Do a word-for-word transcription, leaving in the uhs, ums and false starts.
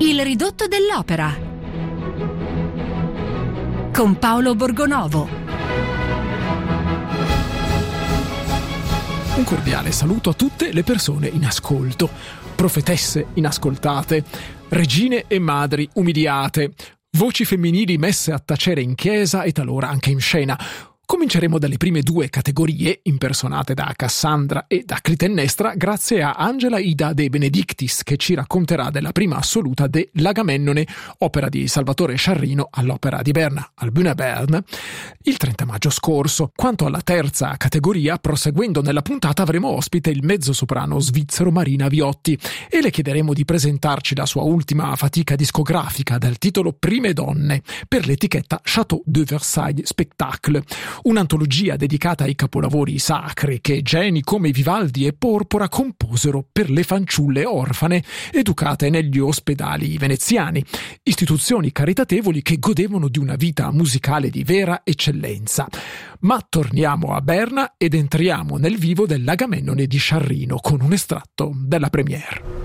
Il ridotto dell'opera con Paolo Borgonovo. Un cordiale saluto a tutte le persone in ascolto, profetesse inascoltate, regine e madri umiliate, voci femminili messe a tacere in chiesa e talora anche in scena. Cominceremo dalle prime due categorie, impersonate da Cassandra e da Clitennestra, grazie a Angela Ida De Benedictis, che ci racconterà della prima assoluta de L'Agamennone, opera di Salvatore Sciarrino all'Opera di Berna, al Bühne Bern, il trenta maggio scorso. Quanto alla terza categoria, proseguendo nella puntata, avremo ospite il mezzosoprano svizzero Marina Viotti e le chiederemo di presentarci la sua ultima fatica discografica dal titolo Prime donne per l'etichetta Château de Versailles Spectacle, un'antologia dedicata ai capolavori sacri che geni come Vivaldi e Porpora composero per le fanciulle orfane educate negli ospedali veneziani, istituzioni caritatevoli che godevano di una vita musicale di vera eccellenza. Ma torniamo a Berna ed entriamo nel vivo dell'Agamennone di Sciarrino con un estratto della première.